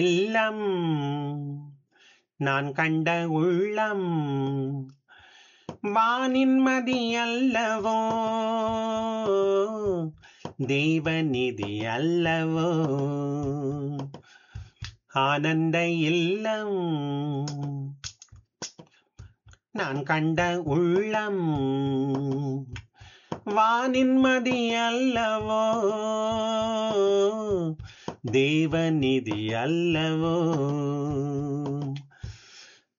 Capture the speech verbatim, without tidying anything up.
இல்லம் நான் கண்ட உள்ளம் வானின்மதி அல்லவோ, தெய்வநிதி அல்லவோ, ஆனந்த இல்லம் நான் கண்ட உள்ளம் வானின்மதி அல்லவோ, தேவநிதி அல்லவோ.